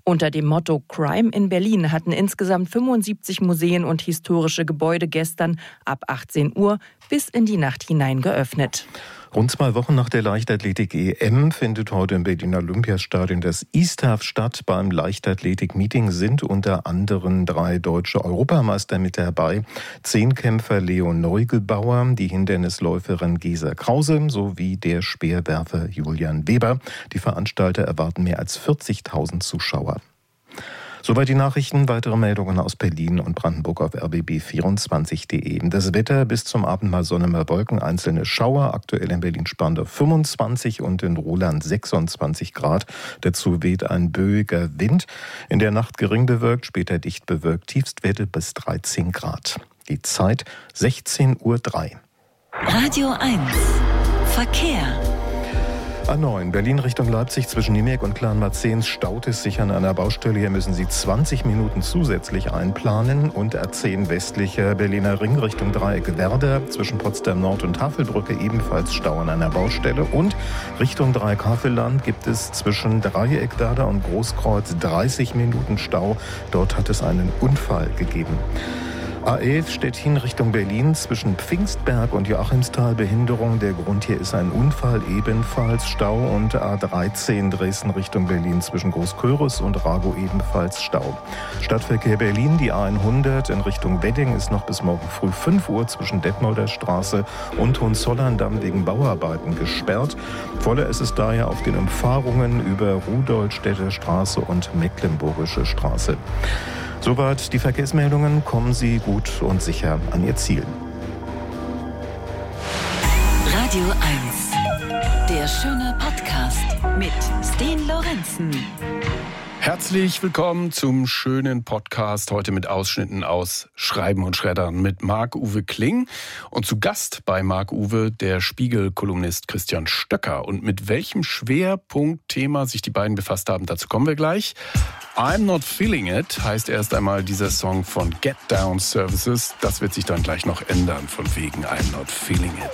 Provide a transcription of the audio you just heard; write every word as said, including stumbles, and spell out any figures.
Unter dem Motto Crime in Berlin hatten insgesamt fünfundsiebzig Museen und historische Gebäude gestern ab achtzehn Uhr bis in die Nacht hinein geöffnet. Rund zwei Wochen nach der Leichtathletik-E M findet heute im Berliner Olympiastadion das ISTAF statt. Beim Leichtathletik-Meeting sind unter anderem drei deutsche Europameister mit dabei. Zehnkämpfer Leo Neugebauer, die Hindernisläuferin Gesa Krause sowie der Speerwerfer Julian Weber. Die Veranstalter erwarten mehr als vierzigtausend Zuschauer. Soweit die Nachrichten. Weitere Meldungen aus Berlin und Brandenburg auf r b b vierundzwanzig punkt d e. Das Wetter: bis zum Abend mal Sonne, mal Wolken, einzelne Schauer. Aktuell in Berlin-Spandau fünfundzwanzig und in Roland sechsundzwanzig Grad. Dazu weht ein böiger Wind. In der Nacht gering bewölkt, später dicht bewölkt. Tiefstwerte bis dreizehn Grad. Die Zeit sechzehn Uhr drei. Radio eins Verkehr. A neun, Berlin Richtung Leipzig zwischen Niemek und Clan-Marzahn staut es sich an einer Baustelle. Hier müssen Sie zwanzig Minuten zusätzlich einplanen. Und A zehn westlicher Berliner Ring Richtung Dreieck Werder zwischen Potsdam Nord und Tafelbrücke ebenfalls Stau an einer Baustelle. Und Richtung Dreieck Havelland gibt es zwischen Dreieck Werder und Großkreuz dreißig Minuten Stau. Dort hat es einen Unfall gegeben. A elf Stettin Richtung Berlin zwischen Pfingstberg und Joachimsthal Behinderung. Der Grund hier ist ein Unfall, ebenfalls Stau. Und A dreizehn Dresden Richtung Berlin zwischen Großkörus und Rago ebenfalls Stau. Stadtverkehr Berlin, die A hundert in Richtung Wedding ist noch bis morgen früh fünf Uhr zwischen Detmolder Straße und Hohenzollern-Damm wegen Bauarbeiten gesperrt. Voller ist es daher auf den Umfahrungen über Rudolstädter Straße und Mecklenburgische Straße. Soweit die Verkehrsmeldungen. Kommen Sie gut und sicher an Ihr Ziel. Radio eins, der schöne Podcast mit Sten Lorenzen. Herzlich willkommen zum schönen Podcast, heute mit Ausschnitten aus Schreiben und Schreddern mit Marc-Uwe Kling. Und zu Gast bei Marc-Uwe der Spiegel-Kolumnist Christian Stöcker. Und mit welchem Schwerpunktthema sich die beiden befasst haben, dazu kommen wir gleich. I'm Not Feeling It heißt erst einmal dieser Song von Get Down Services. Das wird sich dann gleich noch ändern, von wegen I'm Not Feeling It.